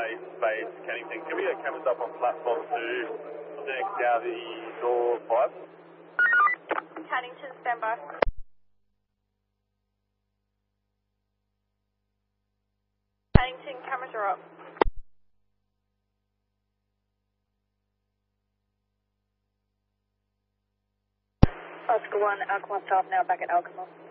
Base, Cannington. Can we get cameras up on platform 2 next Gaudi door 5? Cannington, stand by. Cannington, cameras are up. Oscar 1, Alcamont staff now back at Alcamont.